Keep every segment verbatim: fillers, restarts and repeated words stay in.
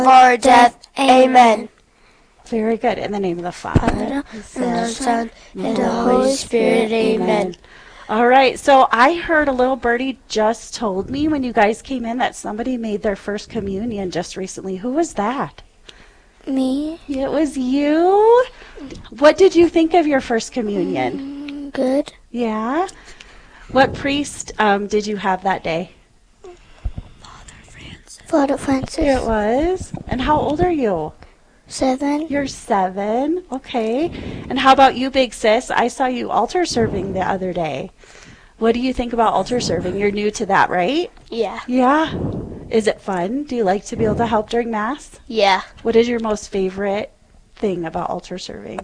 for death. Amen. Very good. In the name of the Father, and the Son, and the Holy Spirit. Amen. All right. So I heard a little birdie just told me when you guys came in that somebody made their first communion just recently. Who was that? Me. It was you. What did you think of your first communion? Mm, good. Yeah. What priest um, did you have that day? Father Francis. Father Francis. It was. And how old are you? Seven. You're seven. Okay. And how about you, big sis? I saw you altar serving the other day. What do you think about altar serving? You're new to that, right? Yeah. Yeah. Is it fun? Do you like to be able to help during Mass? Yeah. What is your most favorite thing about altar serving?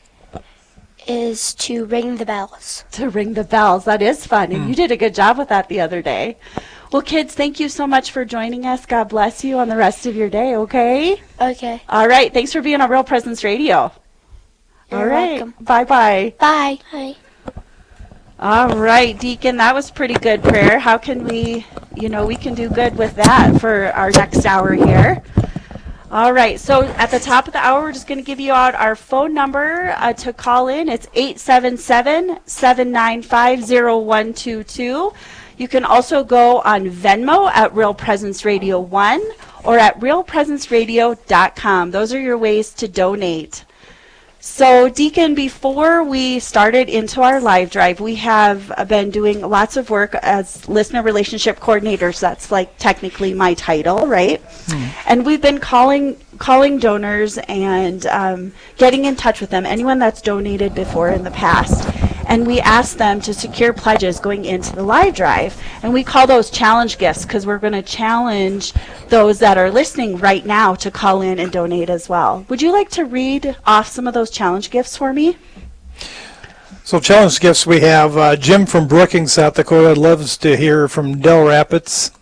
Is to ring the bells. To ring the bells. That is fun. And you did a good job with that the other day. Well, kids, thank you so much for joining us. God bless you on the rest of your day, okay? Okay. All right. Thanks for being on Real Presence Radio. You're All right. welcome. Bye-bye. Bye. Bye. All right, Deacon, that was pretty good prayer. How can we, you know, we can do good with that for our next hour here. All right, so at the top of the hour, we're just going to give you out our phone number uh, to call in. It's eight seven seven, seven nine five, zero one two two. You can also go on Venmo at Real Presence Radio one or at real presence radio dot com. Those are your ways to donate. So, Deacon, before we started into our live drive, we have been doing lots of work as listener relationship coordinators. That's like technically my title, right? Mm. And we've been calling calling donors and um, getting in touch with them, anyone that's donated before in the past. And we ask them to secure pledges going into the live drive. And we call those challenge gifts because we're going to challenge those that are listening right now to call in and donate as well. Would you like to read off some of those challenge gifts for me? So challenge gifts, we have uh, Jim from Brookings, South Dakota, loves to hear from Del Rapids.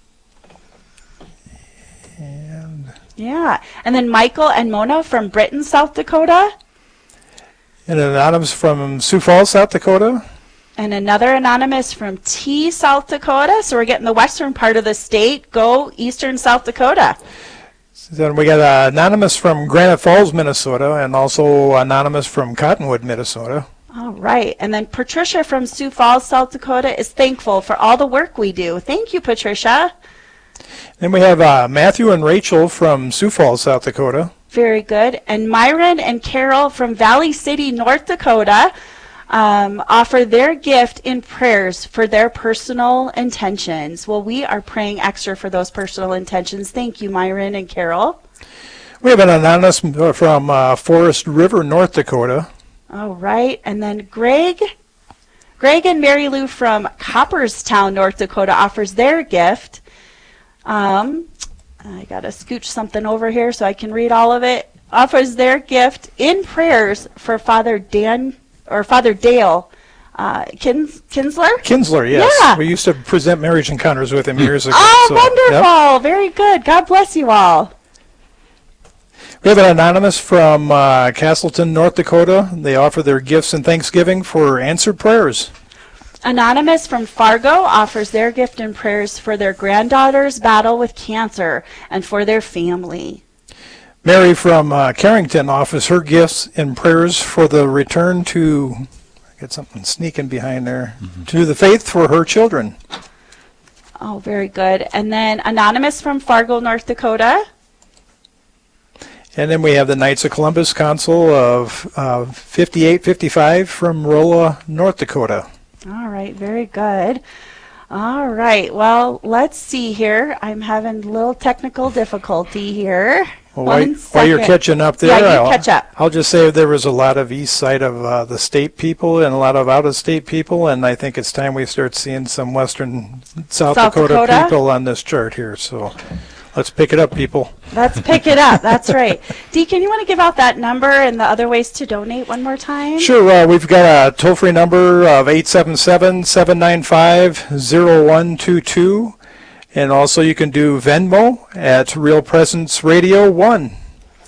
And yeah, and then Michael and Mona from Britain, South Dakota. And an anonymous from Sioux Falls, South Dakota. And another anonymous from T, South Dakota. So we're getting the western part of the state. Go eastern South Dakota. Then we got an anonymous from Granite Falls, Minnesota, and also anonymous from Cottonwood, Minnesota. All right. And then Patricia from Sioux Falls, South Dakota is thankful for all the work we do. Thank you, Patricia. Then we have uh, Matthew and Rachel from Sioux Falls, South Dakota. Very good. And Myron and Carol from Valley City, North Dakota, um, offer their gift in prayers for their personal intentions. Well, we are praying extra for those personal intentions. Thank you, Myron and Carol. We have an anonymous from uh, Forest River, North Dakota. All right. And then Greg, Greg and Mary Lou from Copperstown, North Dakota, offers their gift. Um, I got to scooch something over here so I can read all of it. Offers their gift in prayers for Father Dan or Father Dale uh, Kins, Kinsler. Kinsler, yes. Yeah. We used to present marriage encounters with him years ago. Oh, so, wonderful. Yep. Very good. God bless you all. We have an anonymous from uh, Castleton, North Dakota. They offer their gifts and thanksgiving for answered prayers. Anonymous from Fargo offers their gift and prayers for their granddaughter's battle with cancer and for their family. Mary from uh, Carrington offers her gifts and prayers for the return to, I got something sneaking behind there, mm-hmm. to the faith for her children. Oh, very good. And then Anonymous from Fargo, North Dakota. And then we have the Knights of Columbus Council of uh, fifty-eight fifty-five from Rolla, North Dakota. All right, very good. All right, well, let's see here. I'm having a little technical difficulty here. Well, while, while you're catching up there, yeah, you I'll, catch up. I'll just say there was a lot of east side of uh, the state people and a lot of out-of-state people, and I think it's time we start seeing some western South, South Dakota, Dakota people on this chart here. So let's pick it up, people. Let's pick it up. That's right. Deacon, you want to give out that number and the other ways to donate one more time? Sure. Uh, we've got a toll-free number of eight seven seven, seven nine five, zero one two two. And also you can do Venmo at Real Presence Radio one.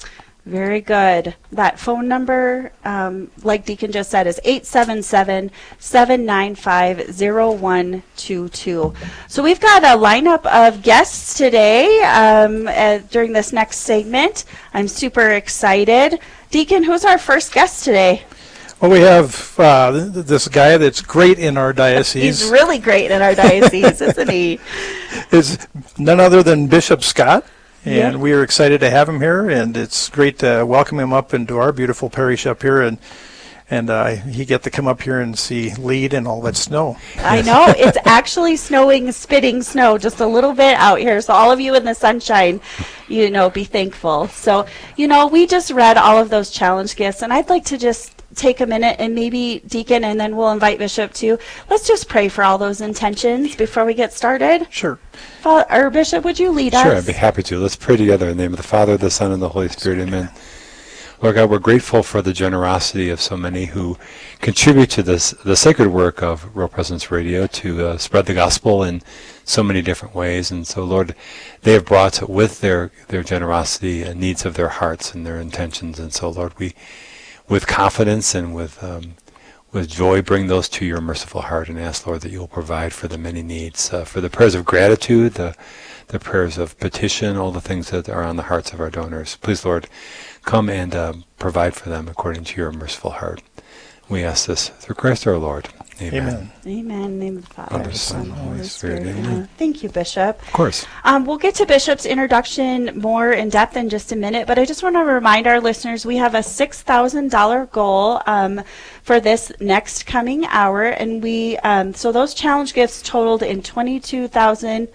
Very good. That phone number, um, like Deacon just said, is eight seven seven, seven nine five, zero one two two. So we've got a lineup of guests today um, uh, during this next segment. I'm super excited. Deacon, who's our first guest today? Well, we have uh, th- this guy that's great in our diocese. He's really great in our diocese, isn't he? Is none other than Bishop Scott. And Yeah. we are excited to have him here, and it's great to welcome him up into our beautiful parish up here, and and uh, he get to come up here and see lead and all that snow. I know. It's actually snowing, spitting snow just a little bit out here. So all of you in the sunshine, you know, be thankful. So, you know, we just read all of those challenge gifts, and I'd like to just take a minute and maybe Deacon, and then we'll invite Bishop too. Let's just pray for all those intentions before we get started. Sure. Fa- or Bishop, would you lead Sure, us? I'd be happy to. Let's pray together in the name of the Father, the Son, and the Holy Spirit. Amen. Lord God, we're grateful for the generosity of so many who contribute to this, the sacred work of Real Presence Radio to uh, spread the gospel in so many different ways. And so, Lord, they have brought with their, their generosity uh, needs of their hearts and their intentions. And so, Lord, we, with confidence and with um, with joy, bring those to your merciful heart and ask, Lord, that you'll provide for the many needs, uh, for the prayers of gratitude, the, the prayers of petition, all the things that are on the hearts of our donors. Please, Lord, come and uh, provide for them according to your merciful heart. We ask this through Christ our Lord. Amen. Amen. Amen. In the name of the Father, Father, the Son, Son, and the Holy Holy Spirit. Spirit. Amen. Amen. Thank you, Bishop. Of course. Um, we'll get to Bishop's introduction more in depth in just a minute, but I just want to remind our listeners we have a six thousand dollars goal um, for this next coming hour, and we um, so those challenge gifts totaled in twenty-two thousand.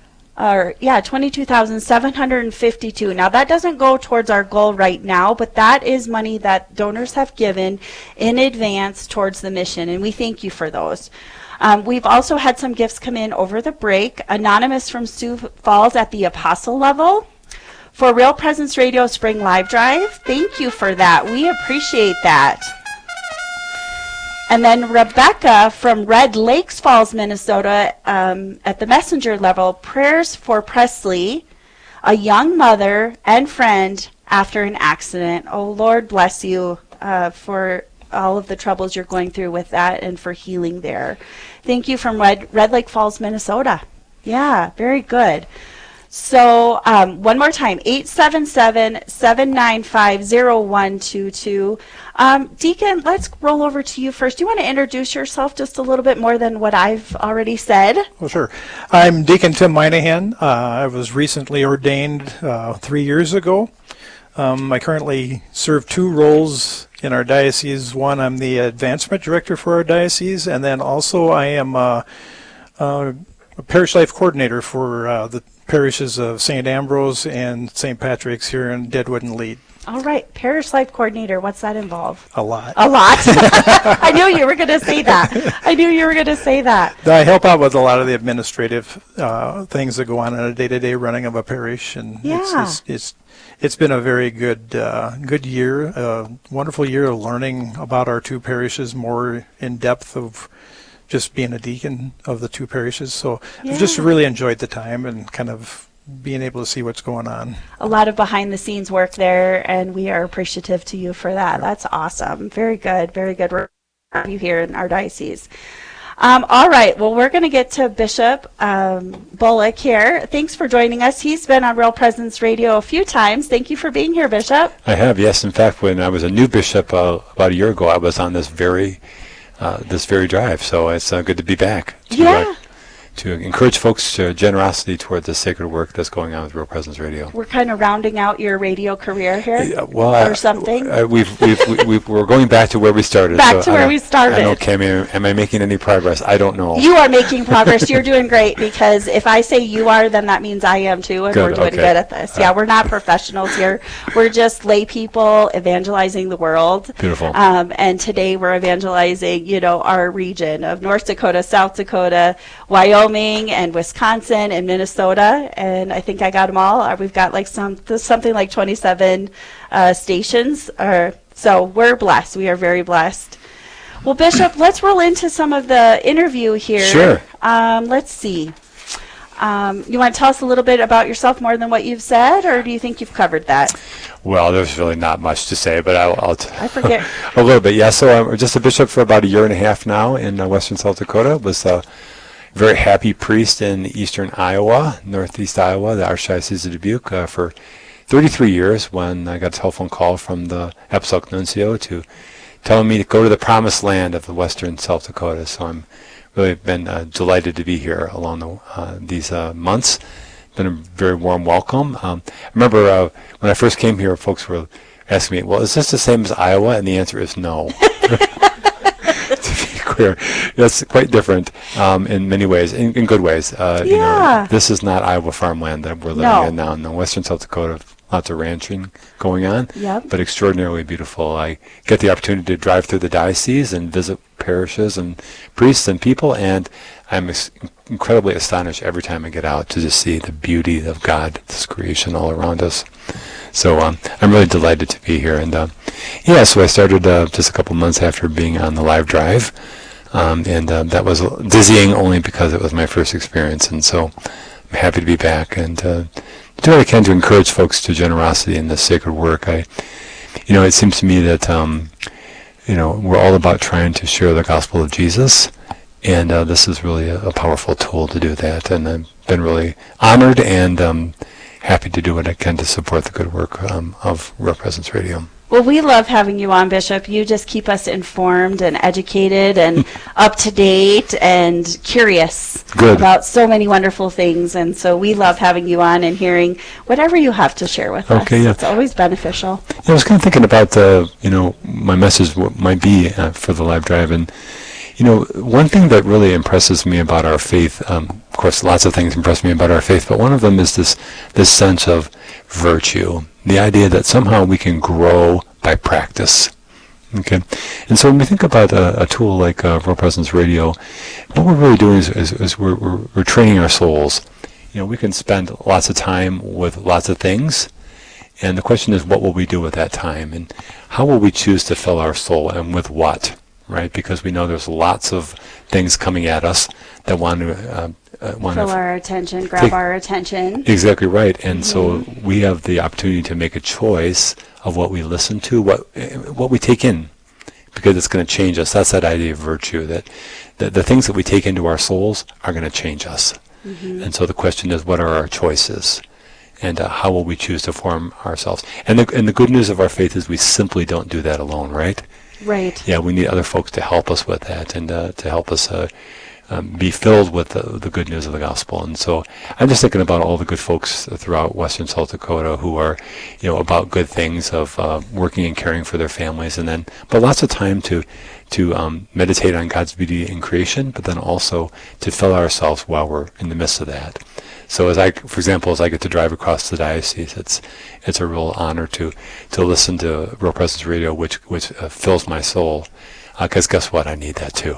Or yeah, twenty-two thousand seven hundred fifty-two. Now that doesn't go towards our goal right now, but that is money that donors have given in advance towards the mission, and we thank you for those. Um, we've also had some gifts come in over the break. Anonymous from Sioux Falls at the Apostle level. For Real Presence Radio Spring Live Drive, thank you for that. We appreciate that. And then Rebecca from Red Lakes Falls, Minnesota, um, at the messenger level, prayers for Presley, a young mother and friend after an accident. Oh, Lord bless you uh, for all of the troubles you're going through with that and for healing there. Thank you from Red, Red Lake Falls, Minnesota. Yeah, very good. So um, one more time, eight seven seven, seven nine five, zero one two two. Um, Deacon, let's roll over to you first. Do you want to introduce yourself just a little bit more than what I've already said? Well, sure. I'm Deacon Tim Minahan. Uh, I was recently ordained uh, three years ago. Um, I currently serve two roles in our diocese. One, I'm the advancement director for our diocese, and then also I am uh, uh, a parish life coordinator for uh, the parishes of Saint Ambrose and Saint Patrick's here in Deadwood and Lead. All right, Parish Life Coordinator, what's that involve? A lot. A lot. I knew you were going to say that. I knew you were going to say that. I help out with a lot of the administrative uh, things that go on in a day-to-day running of a parish, and Yeah. it's, it's it's it's been a very good uh, good year, a wonderful year of learning about our two parishes more in depth of just being a deacon of the two parishes. So I've just Yeah. really enjoyed the time and kind of being able to see what's going on. A lot of behind the scenes work there, and we are appreciative to you for that. That's awesome. Very good. Very good. We're happy to have you here in our diocese. Um, all right. Well, we're going to get to Bishop um, Bullock here. Thanks for joining us. He's been on Real Presence Radio a few times. Thank you for being here, Bishop. I have, yes. In fact, when I was a new bishop uh, about a year ago, I was on this very uh, this very drive. So it's uh, good to be back. To, Yeah. Uh, to encourage folks to generosity toward the sacred work that's going on with Real Presence Radio. We're kind of rounding out your radio career here. Yeah, well, I- or something. I, we've, we've, we- we've, we're going back to where we started. Back so to I where don't- we started. I don't, Cami, am I making any progress? I don't know. You are making progress. You're doing great, because if I say you are, then that means I am too, and Good, we're doing okay. good at this. Yeah, we're not professionals here. We're just lay people evangelizing the world. Beautiful. Um, and today we're evangelizing, you know, our region of North Dakota, South Dakota, Wyoming, and Wisconsin, and Minnesota. And I think I got them all. Uh, We've got like some something like twenty-seven uh, stations. Or so we're blessed. We are very blessed. Well, Bishop, let's roll into some of the interview here. Sure. Um, let's see. Um, you want to tell us a little bit about yourself more than what you've said, or do you think you've covered that? Well, there's really not much to say, but I'll, I'll t- I forget. a little bit. Yeah, so I'm just a bishop for about a year and a half now in uh, western South Dakota. Was a very happy priest in eastern Iowa, northeast Iowa, the Archdiocese of Dubuque, uh, for thirty-three years when I got a telephone call from the Apostolic Nuncio to telling me to go to the promised land of the western South Dakota. So I'm really been uh, delighted to be here along the, uh, these uh, months. Been a very warm welcome. Um, I remember uh, when I first came here, folks were asking me, well, is this the same as Iowa? And the answer is no. To be clear, that's quite different um, in many ways, in, in good ways. Uh, Yeah. You know, this is not Iowa farmland that we're living No. in now. In the western South Dakota, lots of ranching going on, Yep. but extraordinarily beautiful. I get the opportunity to drive through the diocese and visit parishes and priests and people, and I'm ex- incredibly astonished every time I get out to just see the beauty of God, this creation all around us. So um, I'm really delighted to be here. And uh, yeah, so I started uh, just a couple months after being on the live drive, um, and uh, that was dizzying only because it was my first experience. And so I'm happy to be back and uh, do what I can to encourage folks to generosity in this sacred work. I, you know, it seems to me that um, you know we're all about trying to share the gospel of Jesus. And uh, this is really a, a powerful tool to do that. And I've been really honored and um, happy to do what I can to support the good work um, of Real Presence Radio. Well, we love having you on, Bishop. You just keep us informed and educated and up to date and curious Good. about so many wonderful things. And so we love having you on and hearing whatever you have to share with us. Okay, yeah. It's always beneficial. I was kind of thinking about, uh, you know, my message what might be uh, for the live drive. And, you know, one thing that really impresses me about our faith, um, of course, lots of things impress me about our faith, but one of them is this this sense of virtue, the idea that somehow we can grow by practice. Okay, and so when we think about a, a tool like uh, Real Presence Radio, what we're really doing is, is, is we're, we're, we're training our souls. You know, we can spend lots of time with lots of things, and the question is, what will we do with that time, and how will we choose to fill our soul, and with what? Right, because we know there's lots of things coming at us that want to uh, uh, want Fill to our attention, grab take- our attention. exactly right, and so we have the opportunity to make a choice of what we listen to, what uh, what we take in, because it's going to change us. That's that idea of virtue, that the, the things that we take into our souls are going to change us, and so the question is, what are our choices? And uh, how will we choose to form ourselves? And the and the good news of our faith is we simply don't do that alone, right? Right. Yeah, we need other folks to help us with that and uh, to help us uh, um, be filled with the, the good news of the gospel. And so I'm just thinking about all the good folks throughout western South Dakota who are, you know, about good things of uh, working and caring for their families, and then but lots of time to to um, meditate on God's beauty in creation, but then also to fill ourselves while we're in the midst of that. So as I, for example, as I get to drive across the diocese, it's it's a real honor to to listen to Real Presence Radio, which which uh, fills my soul. Because guess what? I need that too.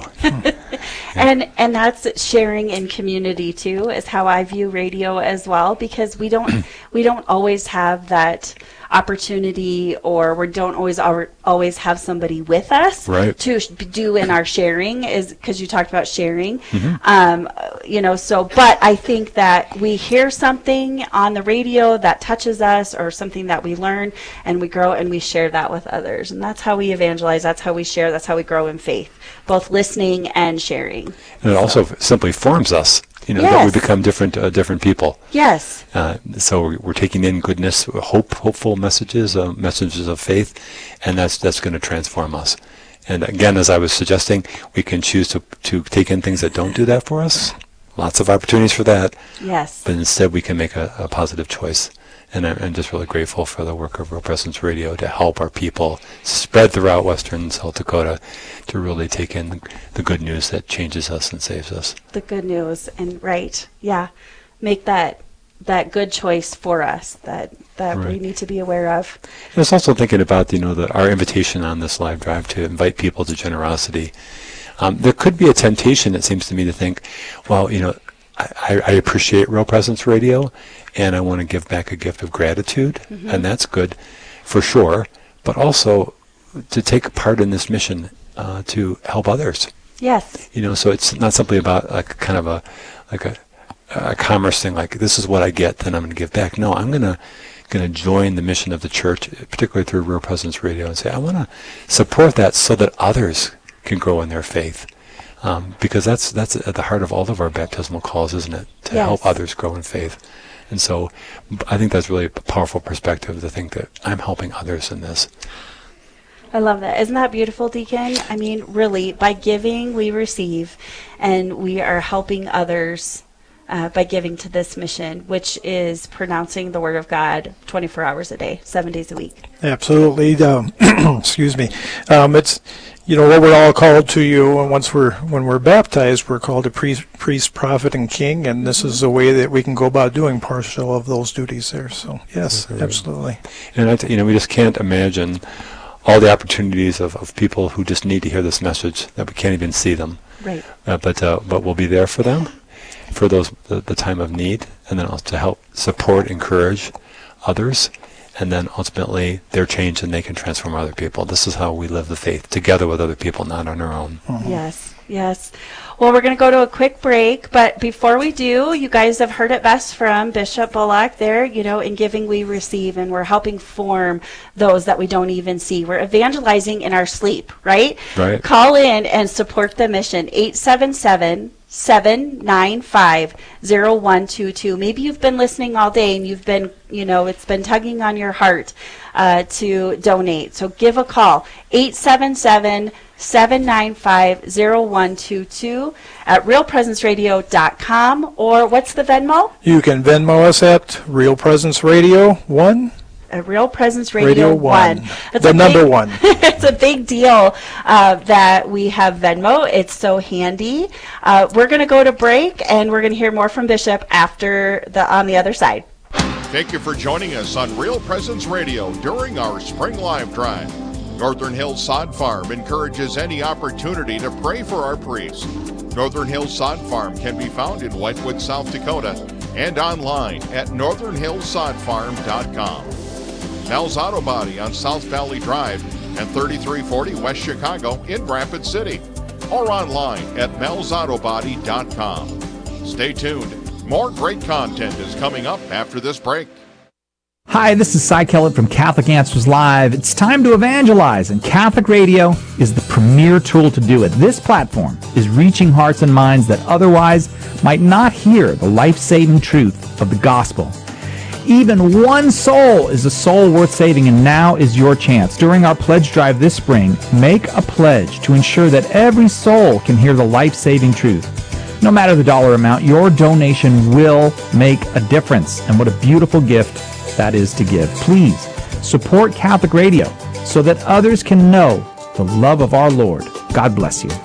And and that's sharing in community too, is how I view radio as well, because we don't we don't always have that opportunity, or we don't always al- always have somebody with us Right. to sh- do in our sharing, is because you talked about sharing. Mm-hmm. Um, you know, so but I think that we hear something on the radio that touches us, or something that we learn and we grow, and we share that with others, and that's how we evangelize, that's how we share, that's how we grow in faith, both listening and sharing. And it also simply forms us. You know, that we Yes. become different uh, different people. Yes. Uh, so we're, we're taking in goodness, hope, hopeful messages, uh, messages of faith, and that's that's going to transform us. And again, as I was suggesting, we can choose to to take in things that don't do that for us. Lots of opportunities for that, Yes. but instead we can make a, a positive choice. And I'm, I'm just really grateful for the work of Real Presence Radio to help our people spread throughout western South Dakota to really take in the, the good news that changes us and saves us. The good news, and right. Yeah. Make that that good choice for us that that we Right. need to be aware of. I was also thinking about, you know, the, our invitation on this live drive to invite people to generosity. Um, there could be a temptation, it seems to me, to think, well, you know, I, I appreciate Real Presence Radio, and I want to give back a gift of gratitude, and that's good, for sure. But also to take part in this mission uh, to help others. Yes. You know, so it's not simply about like kind of a like a, a commerce thing, like this is what I get, then I'm going to give back. No, I'm going to going to join the mission of the church, particularly through Real Presence Radio, and say, I want to support that so that others can grow in their faith. Um, because that's that's at the heart of all of our baptismal calls, isn't it? To Yes. help others grow in faith. And so I think that's really a powerful perspective to think that I'm helping others in this. I love that. Isn't that beautiful, Deacon? I mean, really, by giving, we receive, and we are helping others uh, by giving to this mission, which is pronouncing the Word of God twenty-four hours a day, seven days a week. Absolutely. Um, excuse me. Um, it's, you know, what we're all called to you, and once we're when we're baptized, we're called to priest, priest, prophet, and king, and this is a way that we can go about doing partial of those duties there. So, yes, Mhm. absolutely. And I th- you know, we just can't imagine all the opportunities of, of people who just need to hear this message that we can't even see them. Right. Uh, but uh, but we'll be there for them, for those the, the time of need, and then also to help support, encourage others, and then ultimately they're changed and they can transform other people. This is how we live the faith, together with other people, not on our own. Mhm. Yes, yes. Well, we're going to go to a quick break, but before we do, you guys have heard it best from Bishop Bullock there, you know, in giving we receive, and we're helping form those that we don't even see. We're evangelizing in our sleep, right? Right. Call in and support the mission, eight seven seven, seven nine five, zero one two two. Maybe you've been listening all day and you've been, you know, it's been tugging on your heart uh, to donate. So give a call, eight seven seven, seven nine five, zero one two two at real presence radio dot com, or what's the Venmo? You can Venmo us at Real Presence Radio one. At Real Presence Radio, Radio one. one. That's The a number big- one. It's a big deal uh, that we have Venmo. It's so handy. Uh, we're going to go to break, and we're going to hear more from Bishop after the on the other side. Thank you for joining us on Real Presence Radio during our Spring Live Drive. Northern Hills Sod Farm encourages any opportunity to pray for our priests. Northern Hills Sod Farm can be found in Whitewood, South Dakota, and online at northern hills sod farm dot com. Mel's Auto Body on South Valley Drive and thirty-three forty West Chicago in Rapid City, or online at mels auto body dot com. Stay tuned. More great content is coming up after this break. Hi, this is Cy Kellett from Catholic Answers Live. It's time to evangelize, and Catholic Radio is the premier tool to do it. This platform is reaching hearts and minds that otherwise might not hear the life-saving truth of the gospel. Even one soul is a soul worth saving, and now is your chance. During our pledge drive this spring, make a pledge to ensure that every soul can hear the life-saving truth. No matter the dollar amount, your donation will make a difference, and what a beautiful gift that is to give. Please support Catholic Radio so that others can know the love of our Lord. God bless you.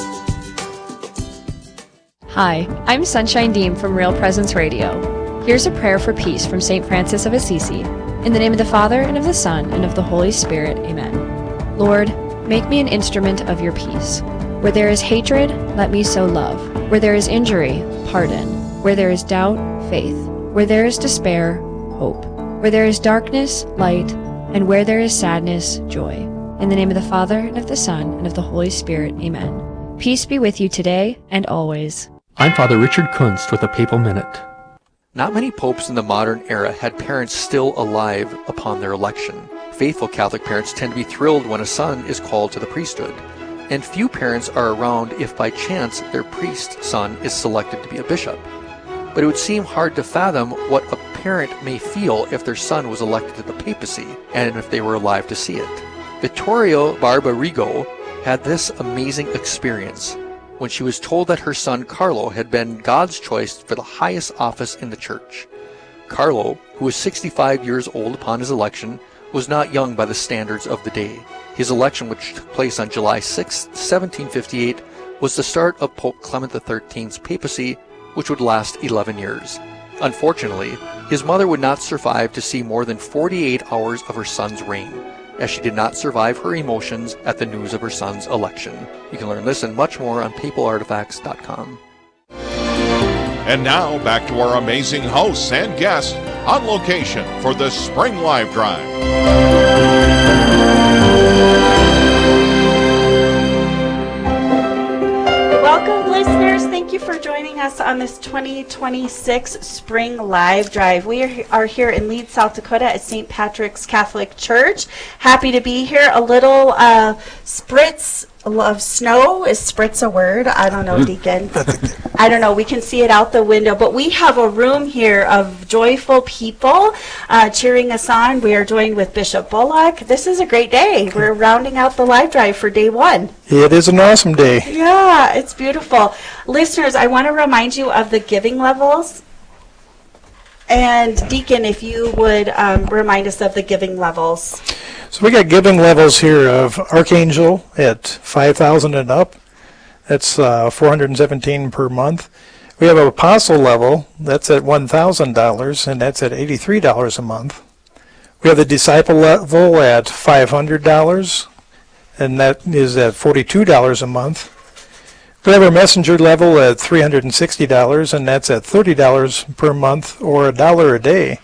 Hi, I'm Sunshine Deem from Real Presence Radio. Here's a prayer for peace from Saint Francis of Assisi. In the name of the Father, and of the Son, and of the Holy Spirit. Amen. Lord, make me an instrument of your peace. Where there is hatred, let me sow love. Where there is injury, pardon. Where there is doubt, faith. Where there is despair, hope. Where there is darkness, light. And where there is sadness, joy. In the name of the Father, and of the Son, and of the Holy Spirit. Amen. Peace be with you today and always. I'm Father Richard Kunst with a Papal Minute. Not many popes in the modern era had parents still alive upon their election. Faithful Catholic parents tend to be thrilled when a son is called to the priesthood. And few parents are around if by chance their priest son is selected to be a bishop. But it would seem hard to fathom what a parent may feel if their son was elected to the papacy, and if they were alive to see it. Vittorio Barbarigo had this amazing experience when she was told that her son Carlo had been God's choice for the highest office in the church. Carlo, who was sixty-five years old upon his election, was not young by the standards of the day. His election, which took place on July sixth, seventeen fifty-eight, was the start of Pope Clement the thirteenth's papacy, which would last eleven years. Unfortunately, his mother would not survive to see more than forty-eight hours of her son's reign, as she did not survive her emotions at the news of her son's election. You can learn this and much more on papal artifacts dot com. And now, back to our amazing hosts and guests on location for the Spring Live Drive. Welcome, listeners, thank you for joining us on this twenty twenty-six Spring Live Drive. We are, are here in Leeds, South Dakota at Saint Patrick's Catholic Church. Happy to be here. A little uh, spritz of snow. Is spritz a word? I don't know, Deacon. I don't know. We can see it out the window, but we have a room here of joyful people uh, cheering us on. We are joined with Bishop Bullock. This is a great day. We're rounding out the live drive for day one. It is an awesome day. Yeah, it's beautiful. Listeners, I want to remind you of the giving levels. And Deacon, if you would um, remind us of the giving levels. So we got giving levels here of Archangel at five thousand and up. That's uh, four hundred seventeen per month. We have an Apostle level. That's at one thousand dollars, and that's at eighty-three dollars a month. We have the Disciple level at five hundred dollars, and that is at forty-two dollars a month. We have our Messenger level at three hundred sixty dollars, and that's at thirty dollars per month or a dollar a day.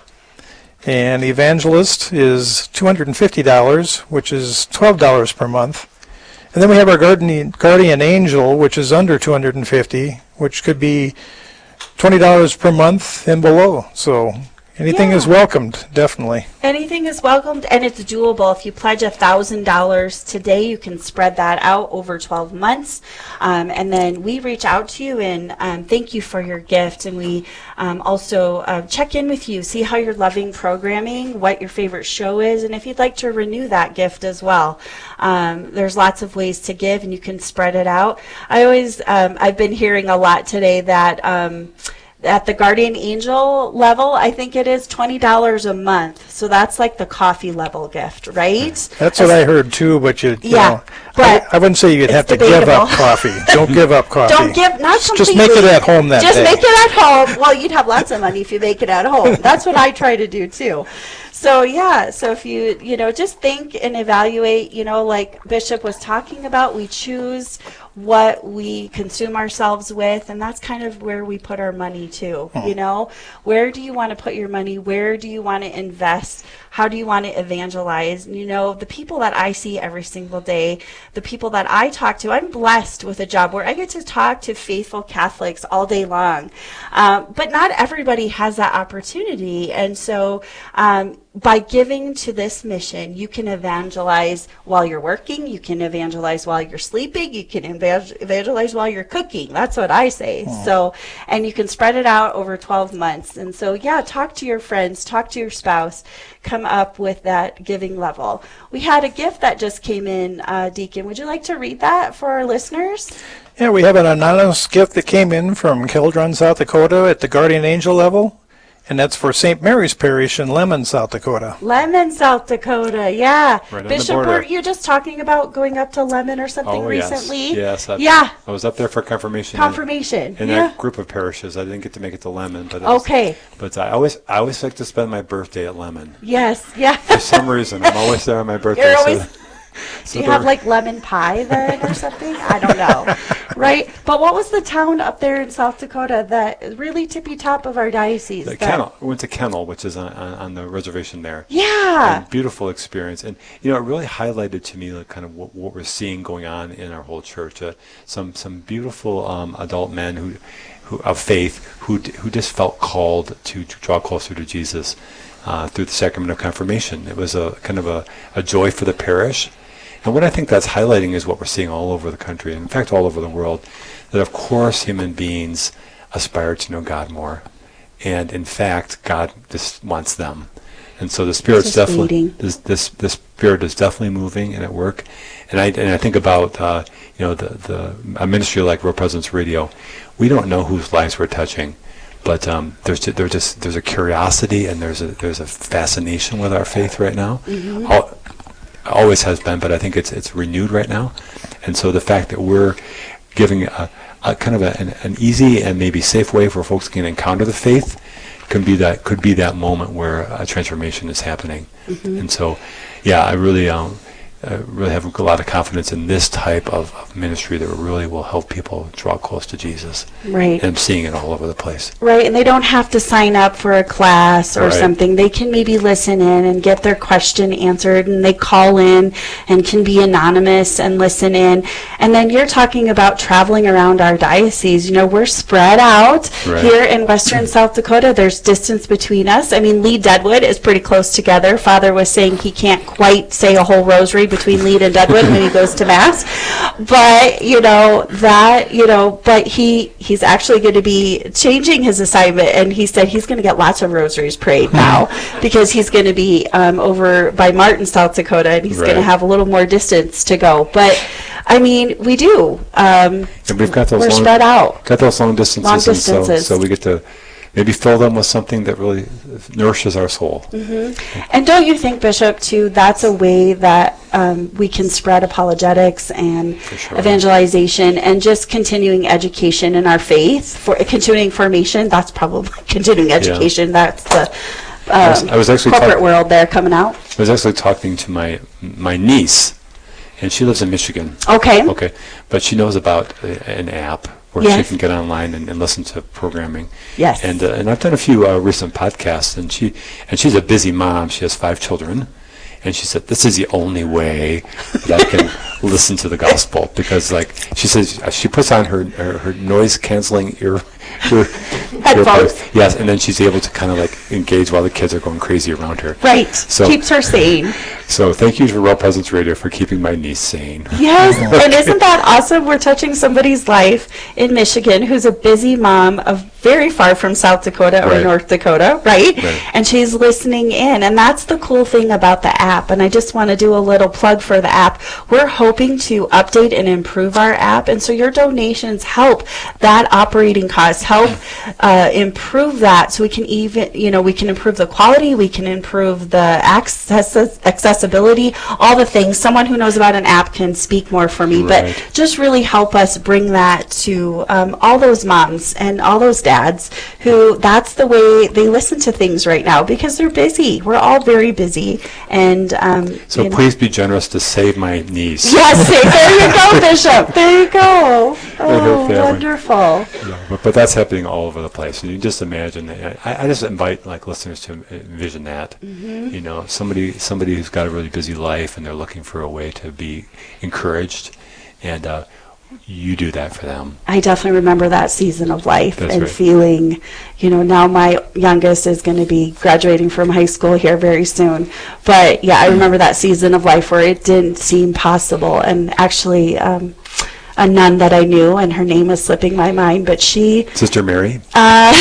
And Evangelist is two hundred fifty dollars, which is twelve dollars per month. And then we have our Guardian, Guardian Angel, which is under two hundred fifty dollars, which could be twenty dollars per month and below. So anything Yeah. is welcomed, definitely. Anything is welcomed, and it's doable. If you pledge one thousand dollars today, you can spread that out over twelve months. Um, and then we reach out to you and um, thank you for your gift. And we um, also uh, check in with you, see how you're loving programming, what your favorite show is, and if you'd like to renew that gift as well. Um, there's lots of ways to give, and you can spread it out. I always, um, I've been hearing a lot today that um, at the Guardian Angel level, I think it is twenty dollars a month. So that's like the coffee level gift, right? That's what I heard too, but you, you Yeah, know, but I, I wouldn't say you'd it's have to give up debatable. coffee. Don't give up coffee. Don't give, not Just- completely. Just make it at home that Just day. make it at home. Well, you'd have lots of money if you make it at home. That's what I try to do too. So yeah, so if you, you know, just think and evaluate, you know, like Bishop was talking about, we choose what we consume ourselves with, and that's kind of where we put our money too. Hmm. You know, where do you want to put your money? Where do you want to invest? How do you want to evangelize? And, you know, the people that I see every single day, the people that I talk to, I'm blessed with a job where I get to talk to faithful Catholics all day long. Um, but not everybody has that opportunity. And so um, by giving to this mission, you can evangelize while you're working, you can evangelize while you're sleeping, you can evangel- evangelize while you're cooking. That's what I say. Oh. So, and you can spread it out over twelve months. And so, yeah, talk to your friends, talk to your spouse, come up with that giving level. We had a gift that just came in, uh, Deacon. Would you like to read that for our listeners? Yeah, we have an anonymous gift that came in from Keldron, South Dakota at the Guardian Angel level, and that's for Saint Mary's Parish in Lemon, South Dakota. Lemon, South Dakota, yeah. Right on the Bishop, border. were you just talking about going up to Lemon or something Oh, recently? yes. Yes. I, Yeah. I was up there for confirmation. Confirmation. In, in yeah. a group of parishes. I didn't get to make it to Lemon, but it was- Okay. But I always, I always like to spend my birthday at Lemon. Yes. Yeah. For some reason, I'm always there on my birthday. You're so- always. so Do you have there- like lemon pie then or something? I don't know. Right? But what was the town up there in South Dakota that really tippy top of our diocese? the that- Kennel. We went to Kennel, which is on, on, on the reservation there. Yeah. And beautiful experience, and you know, it really highlighted to me like kind of what, what we're seeing going on in our whole church. Uh, some some beautiful um, adult men who, who of faith who d- who just felt called to, to draw closer to Jesus uh, through the sacrament of confirmation. It was a kind of a, a joy for the parish, and what I think that's highlighting is what we're seeing all over the country, and in fact all over the world. That of course human beings aspire to know God more, and in fact God just wants them. And so the Spirit's Just definitely waiting. this this the Spirit is definitely moving and at work, and I and I think about uh, you know the the a ministry like Real Presence Radio, we don't know whose lives we're touching, but um, there's ju- there's just there's a curiosity and there's a there's a fascination with our faith right now. Mhm. Al- always has been, but I think it's it's renewed right now, and so the fact that we're giving a, a kind of a, an, an easy and maybe safe way for folks can encounter the faith can be that could be that moment where a transformation is happening. Mhm. And so, yeah, I really um, uh, really have a lot of confidence in this type of, of ministry that really will help people draw close to Jesus. Right. And I'm seeing it all over the place. Right, and they don't have to sign up for a class or Right. something. They can maybe listen in and get their question answered, and they call in and can be anonymous and listen in. And then you're talking about traveling around our diocese. You know, we're spread out Right. here in western South Dakota. There's distance between us. I mean, Lee Deadwood is pretty close together. Father was saying he can't quite say a whole rosary between Lee and Deadwood when he goes to Mass. But, you know, that, you know, but he he's actually going to be changing his assignment, and he said he's going to get lots of rosaries prayed now because he's going to be um, over by Martin, South Dakota, and he's going to Right. have a little more distance to go. But, I mean, we do. Um, And we've got those we're long, spread out. got those long distances, Long and so, distances. so we get to maybe fill them with something that really nourishes our soul. And don't you think, Bishop, too, that's a way that um, we can spread apologetics and sure. evangelization and just continuing education in our faith, for continuing formation. That's probably continuing education. That's the I was- um, I was actually corporate talk- world there coming out. I was actually talking to my my niece, and she lives in Michigan. Okay. Okay, but she knows about a, an app where she Yes. can get online and, and listen to programming. Yes. And uh, and I've done a few uh, recent podcasts, and she and she's a busy mom. She has five children, and she said this is the only way that I can listen to the gospel, because like she says uh, she puts on her her, her noise canceling ear. ear Headphones. earbuds. Yes, and then she's able to kind of like engage while the kids are going crazy around her. Right. So- Keeps her sane. So thank you to Real Presence Radio for keeping my niece sane. Yes, and isn't that awesome? We're touching somebody's life in Michigan who's a busy mom of very far from South Dakota or Right. North Dakota, right? Right. And she's listening in, and that's the cool thing about the app. And I just want to do a little plug for the app. We're hoping to update and improve our app, and so your donations help that operating cost, help uh, improve that, so we can even, you know, we can improve the quality, we can improve the access, accessibility, all the things. Someone who knows about an app can speak more for me, Right. but just really help us bring that to um, all those moms and all those dads who that's the way they listen to things right now, because they're busy. We're all very busy, and um, So you know. please be generous to save my niece. Yes, say, there you go, Bishop. There you go. her Oh, family. wonderful. Yeah, but, but that's happening all over the place. And you just imagine. I, I just invite like listeners to envision that. Mm-hmm. You know, somebody somebody who's got a really busy life and they're looking for a way to be encouraged, and uh, you do that for them. I definitely remember that season of life That's and right. feeling, you know, now my youngest is going to be graduating from high school here very soon. But yeah, I remember that season of life where it didn't seem possible. And actually, um, a nun that I knew, and her name is slipping my mind, but she, Sister Mary. uh,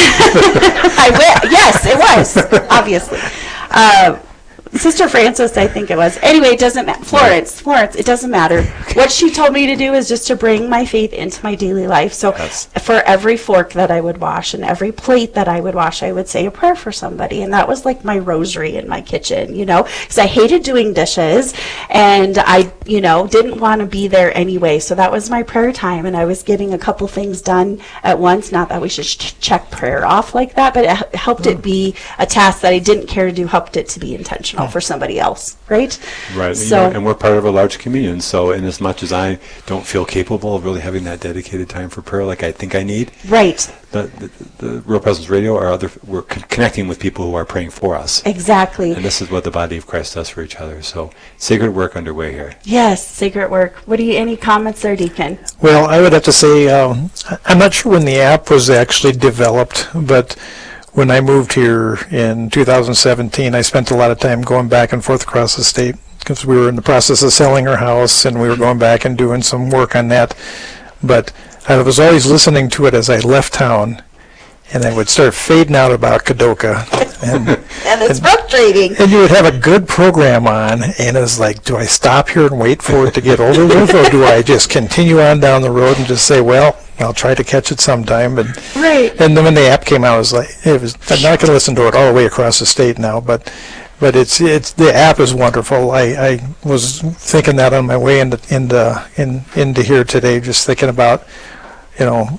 I wi- yes, it was, obviously. Uh, Sister Francis, I think it was. Anyway, it doesn't matter. Florence, Florence, it doesn't matter. What she told me to do is just to bring my faith into my daily life. So Yes. for every fork that I would wash and every plate that I would wash, I would say a prayer for somebody. And that was like my rosary in my kitchen, you know, because I hated doing dishes and I, you know, didn't want to be there anyway. So that was my prayer time. And I was getting a couple things done at once. Not that we should ch- check prayer off like that, but it h- helped it be a task that I didn't care to do, helped it to be intentional for somebody else, right? Right. So, you know, and we're part of a large communion. So in as much as I don't feel capable of really having that dedicated time for prayer like I think I need, right, the, the, the Real Presence Radio or other, we're con- connecting with people who are praying for us. exactly. And this is what the body of Christ does for each other. So sacred work underway here. Yes, sacred work. What do you, any comments there, Deacon? Well, I would have to say, um, I- I'm not sure when the app was actually developed, but when I moved here in two thousand seventeen, I spent a lot of time going back and forth across the state because we were in the process of selling our house and we were going back and doing some work on that. But I was always listening to it as I left town, and I would start fading out about Kadoka. And, And it's frustrating. and you would have a good program on, and it was like, do I stop here and wait for it to get over with, or do I just continue on down the road and just say, well, I'll try to catch it sometime? And Right. and then when the app came out, I was like, it was. I'm not going to listen to it all the way across the state now, but but it's it's the app is wonderful. I, I was thinking that on my way into into in, into here today, just thinking about, you know,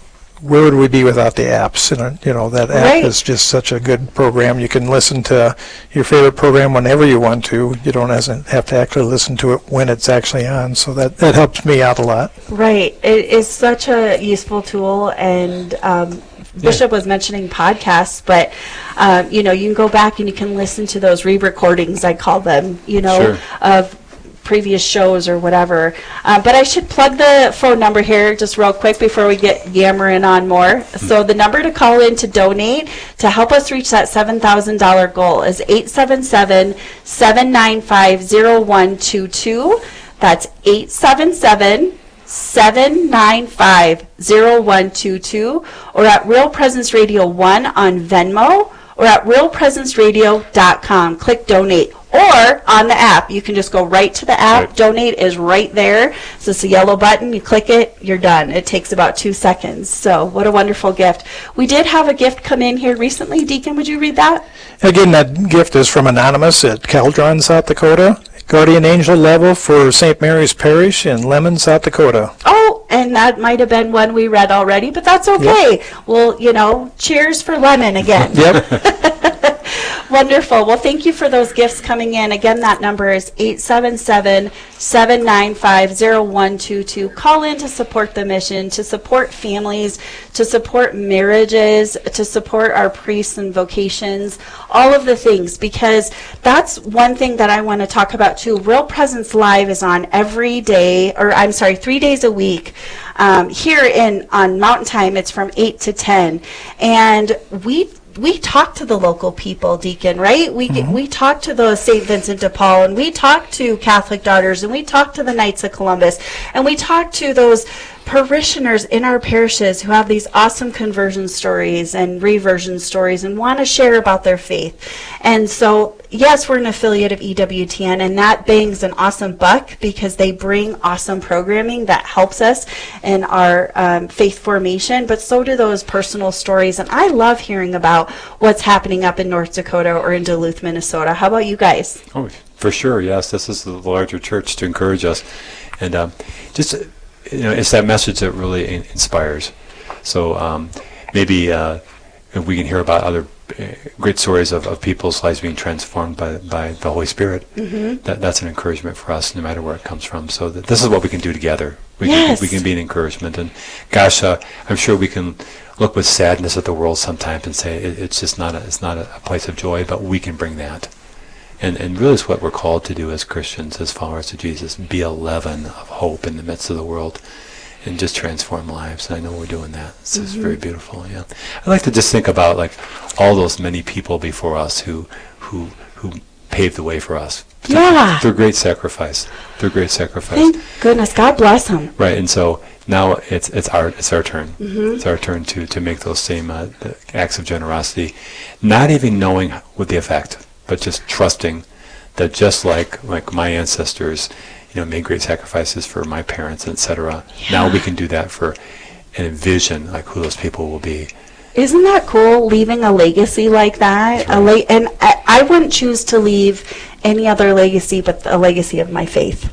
where would we be without the apps? And, you know, that app Right. is just such a good program. You can listen to your favorite program whenever you want to. You don't hasn't have to actually listen to it when it's actually on. So that, that helps me out a lot. Right. It is such a useful tool, and um, Bishop was mentioning podcasts, but um, you know, you can go back and you can listen to those re-recordings, I call them, you know, Sure. of previous shows or whatever. Uh, but I should plug the phone number here just real quick before we get yammering on more. So the number to call in to donate to help us reach that seven thousand dollars goal is eight seven seven, seven nine five, zero one two two. That's eight seven seven, seven nine five, zero one two two, or at Real Presence Radio one on Venmo, or at real presence radio dot com. Click donate. Or on the app, you can just go right to the app. Right. Donate is right there. So it's a yellow button. You click it, you're done. It takes about two seconds. So what a wonderful gift. We did have a gift come in here recently. Deacon, would you read that? Again, that gift is from Anonymous at Caldron, South Dakota. Guardian Angel level for Saint Mary's Parish in Lemon, South Dakota. Oh, and that might have been one we read already, but that's okay. Well, you know, cheers for lemon again. Yep. Wonderful. Well, thank you for those gifts coming in. Again, that number is eight seven seven, seven nine five, zero one two two. Call in to support the mission, to support families, to support marriages, to support our priests and vocations, all of the things, because that's one thing that I want to talk about too. Real Presence Live is on every day, or I'm sorry, three days a week. Um, here in on Mountain Time, it's from eight to ten. And we we talk to the local people, Deacon, right? We mm-hmm. we talk to the Saint Vincent de Paul, and we talk to Catholic Daughters, and we talk to the Knights of Columbus, and we talk to those parishioners in our parishes who have these awesome conversion stories and reversion stories and want to share about their faith. And so, yes, we're an affiliate of E W T N, and that bangs an awesome buck because they bring awesome programming that helps us in our um, faith formation, but so do those personal stories. And I love hearing about what's happening up in North Dakota or in Duluth, Minnesota. How about you guys? Oh, for sure, yes. This is the larger church to encourage us. And um, just... you know, it's that message that really in- inspires. So um, maybe uh, if we can hear about other uh, great stories of, of people's lives being transformed by by the Holy Spirit, Mm-hmm. that that's an encouragement for us, no matter where it comes from. So that this is what we can do together. We Yes. can we can be an encouragement. And gosh, uh, I'm sure we can look with sadness at the world sometimes and say it, it's just not a, it's not a, a place of joy, but we can bring that. And and really it's what we're called to do as Christians, as followers of Jesus, be a leaven of hope in the midst of the world and just transform lives. And I know we're doing that. It's just very beautiful, yeah. I like to just think about like all those many people before us who who who paved the way for us. Through, Yeah. through great sacrifice. Through great sacrifice. Thank goodness. God bless them. Right, and so now it's it's our it's our turn. Mhm. It's our turn to to make those same uh, the acts of generosity, not even knowing what the effect, but just trusting that just like like my ancestors, you know, made great sacrifices for my parents, et cetera. Now we can do that for and envision like who those people will be. Isn't that cool, leaving a legacy like that? A la- and I, I wouldn't choose to leave any other legacy but a legacy of my faith.